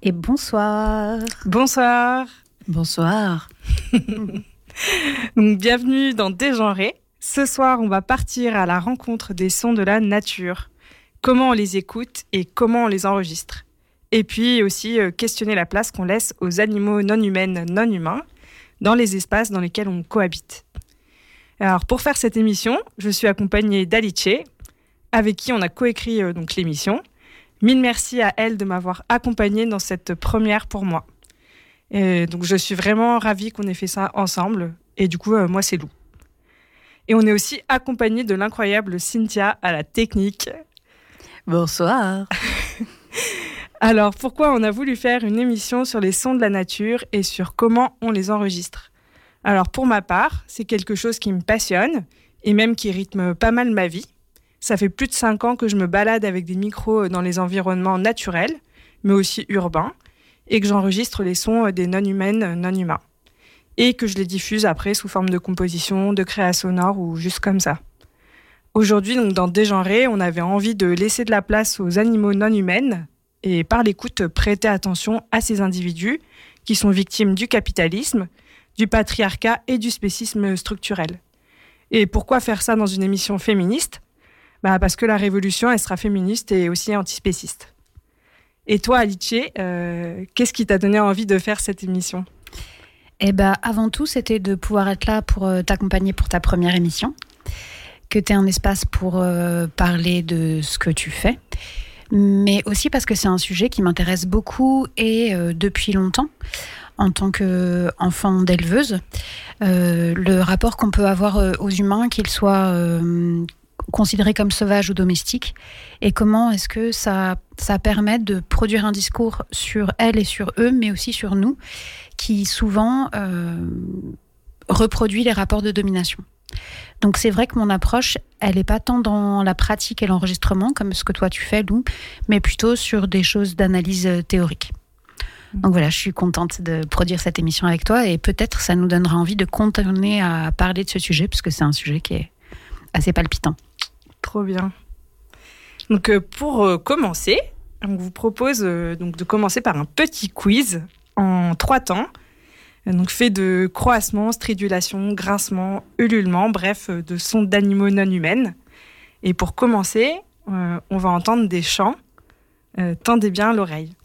Et bonsoir. Bonsoir. Bonsoir. Donc, bienvenue dans Dégenré. Ce soir, on va partir à la rencontre des sons de la nature. Comment on les écoute et comment on les enregistre. Et puis aussi questionner la place qu'on laisse aux animaux non humains, non humains, dans les espaces dans lesquels on cohabite. Alors, pour faire cette émission, je suis accompagnée d'Alice, avec qui on a coécrit donc l'émission. Mille merci à elle de m'avoir accompagnée dans cette première pour moi. Et donc, je suis vraiment ravie qu'on ait fait ça ensemble. Et du coup, moi, c'est Lou. Et on est aussi accompagnée de l'incroyable Cynthia à la technique. Bonsoir. Alors, pourquoi on a voulu faire une émission sur les sons de la nature et sur comment on les enregistre ? Alors, pour ma part, c'est quelque chose qui me passionne et même qui rythme pas mal ma vie. Ça fait plus de 5 ans que je me balade avec des micros dans les environnements naturels, mais aussi urbains, et que j'enregistre les sons des non-humaines, non-humains. Et que je les diffuse après sous forme de composition, de créa sonore ou juste comme ça. Aujourd'hui, donc, dans Dégenré, on avait envie de laisser de la place aux animaux non-humaines et par l'écoute prêter attention à ces individus qui sont victimes du capitalisme, du patriarcat et du spécisme structurel. Et pourquoi faire ça dans une émission féministe ? Parce que la révolution, elle sera féministe et aussi antispéciste. Et toi, Alice, qu'est-ce qui t'a donné envie de faire cette émission ? Avant tout, c'était de pouvoir être là pour t'accompagner pour ta première émission, que tu aies un espace pour parler de ce que tu fais, mais aussi parce que c'est un sujet qui m'intéresse beaucoup et depuis longtemps. En tant qu'enfant d'éleveuse, le rapport qu'on peut avoir aux humains, qu'ils soient considérés comme sauvages ou domestiques, et comment est-ce que ça permet de produire un discours sur elles et sur eux, mais aussi sur nous, qui souvent reproduit les rapports de domination. Donc c'est vrai que mon approche, elle n'est pas tant dans la pratique et l'enregistrement, comme ce que toi tu fais, Lou, mais plutôt sur des choses d'analyse théorique. Donc voilà, je suis contente de produire cette émission avec toi et peut-être ça nous donnera envie de continuer à parler de ce sujet parce que c'est un sujet qui est assez palpitant. Trop bien. Donc pour commencer, on vous propose donc de commencer par un petit quiz en 3 temps. Donc fait de croassements, stridulations, grincements, ululements, bref, de sons d'animaux non humaines. Et pour commencer, on va entendre des chants. Tendez bien l'oreille.